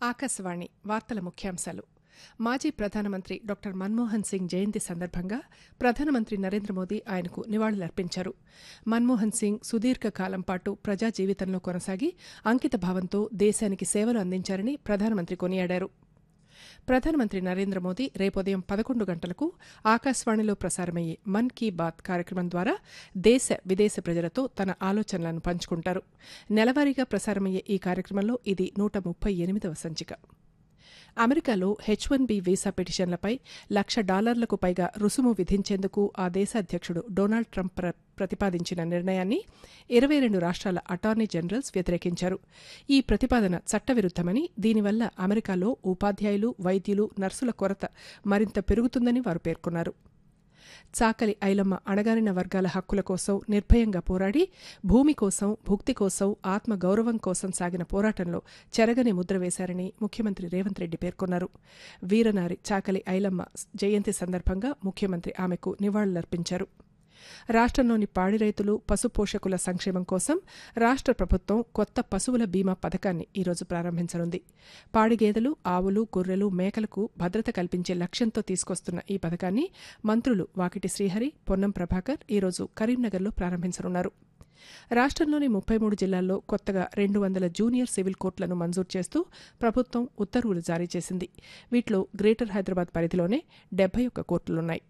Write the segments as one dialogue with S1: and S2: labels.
S1: ఆకాశవాణి వార్తల ముఖ్యాంశాలు. మాజీ ప్రధానమంత్రి డాక్టర్ మన్మోహన్ సింగ్ జయంతి సందర్భంగా ప్రధానమంత్రి నరేంద్ర మోదీ ఆయనకు నివాళులర్పించారు. మన్మోహన్ సింగ్ సుదీర్ఘకాలం పాటు ప్రజా జీవితంలో కొనసాగి అంకితభావంతో దేశానికి సేవలు అందించారని ప్రధానమంత్రి కొనియాడారు. ప్రధానమంత్రి నరేంద్ర మోదీ రేపుదయం 11 గంటలకు ఆకాశవాణిలో ప్రసారమయ్యే మన్ కీ బాత్ కార్యక్రమం ద్వారా దేశ విదేశ ప్రజలతో తన ఆలోచనలను పంచుకుంటారు. నెలవారీగా ప్రసారమయ్యే ఈ కార్యక్రమంలో ఇది 138వ సంచిక. అమెరికాలో H-1B వీసా పిటిషన్లపై $1,00,000కు పైగా రుసుము విధించేందుకు ఆ దేశ అధ్యక్షుడు డొనాల్డ్ ట్రంప్ ప్రతిపాదించిన నిర్ణయాన్ని 22 రాష్ట్రాల అటార్నీ జనరల్స్ వ్యతిరేకించారు. ఈ ప్రతిపాదన చట్టవిరుద్దమని, దీనివల్ల అమెరికాలో ఉపాధ్యాయులు, వైద్యులు, నర్సుల కొరత మరింత పెరుగుతుందని వారు పేర్కొన్నారు. చాకలి ఐలమ్మ అణగారిన వర్గాల హక్కుల కోసం నిర్భయంగా పోరాడి భూమి కోసం, భుక్తి కోసం, ఆత్మగౌరవం కోసం సాగిన పోరాటంలో చెరగని ముద్ర వేశారని ముఖ్యమంత్రి రేవంత్ రెడ్డి పేర్కొన్నారు. వీరనారి చాకలి ఐలమ్మ జయంతి సందర్భంగా ముఖ్యమంత్రి ఆమెకు నివాళులర్పించారు. రాష్ట్రంలోని పాడి రైతులు, పశుపోషకుల సంక్షేమం కోసం రాష్ట్ర ప్రభుత్వం కొత్త పశువుల బీమా పథకాన్ని ఈరోజు ప్రారంభించనుంది. పాడి గేదెలు, ఆవులు, గొర్రెలు, మేకలకు భద్రత కల్పించే లక్ష్యంతో తీసుకొస్తున్న ఈ పథకాన్ని మంత్రులు వాకిటి శ్రీహరి, పొన్నం ప్రభాకర్ ఈరోజు కరీంనగర్లో ప్రారంభించనున్నారు. రాష్ట్రంలోని 33 జిల్లాల్లో కొత్తగా 200 జూనియర్ సివిల్ కోర్టులను మంజూరు చేస్తూ ప్రభుత్వం ఉత్తర్వులు జారీ చేసింది. వీటిలో గ్రేటర్ హైదరాబాద్ పరిధిలోనే 71 కోర్టులున్నాయి.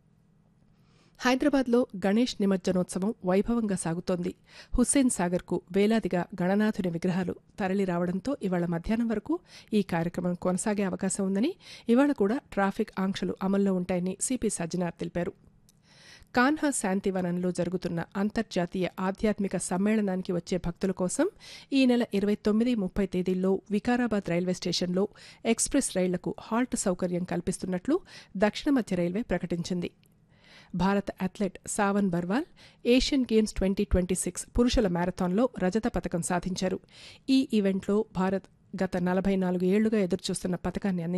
S1: హైదరాబాద్లో గణేష్ నిమజ్జనోత్సవం వైభవంగా సాగుతోంది. హుస్సేన్ సాగర్కు వేలాదిగా గణనాథుని విగ్రహాలు తరలిరావడంతో ఇవాళ మధ్యాహ్నం వరకు ఈ కార్యక్రమం కొనసాగే అవకాశం ఉందని, ఇవాళ కూడా ట్రాఫిక్ ఆంక్షలు అమల్లో ఉంటాయని సిపి సజ్జనార్ తెలిపారు. కాన్హా శాంతివనంలో జరుగుతున్న అంతర్జాతీయ ఆధ్యాత్మిక సమ్మేళనానికి వచ్చే భక్తుల కోసం ఈ నెల 29, 30 తేదీల్లో వికారాబాద్ రైల్వే స్టేషన్లో ఎక్స్ప్రెస్ రైళ్లకు హాల్ట్ సౌకర్యం కల్పిస్తున్నట్లు దక్షిణ మధ్య రైల్వే ప్రకటించింది. భారత athlete Saavn Barwal Asian games 2026 పురుషుల మ్యారథాన్లో రజత పతకం సాధించారు. ఈ ఈవెంట్లో భారత్ గత 44 ఏళ్లుగా ఎదురుచూస్తున్న పతకాన్ని